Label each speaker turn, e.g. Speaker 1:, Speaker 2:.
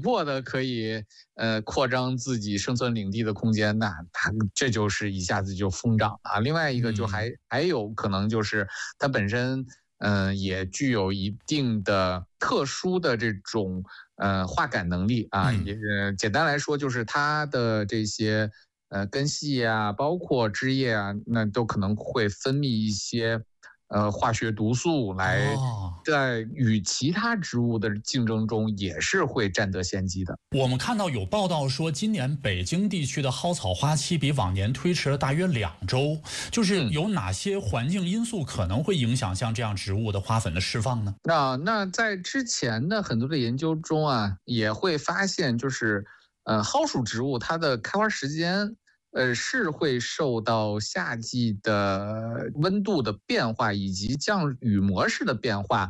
Speaker 1: 迫的可以扩张自己生存领地的空间，那它这就是一下子就疯长啊。另外一个就还有可能就是它本身也具有一定的特殊的这种化感能力啊。也简单来说就是它的这些根系啊，包括枝叶啊，那都可能会分泌一些化学毒素来在与其他植物的竞争中也是会占得先机的。
Speaker 2: 我们看到有报道说，今年北京地区的蒿草花期比往年推迟了大约2周，就是有哪些环境因素可能会影响像这样植物的花粉的释放呢？
Speaker 1: 那在之前的很多的研究中啊，也会发现就是蒿属植物它的开花时间是会受到夏季的温度的变化以及降雨模式的变化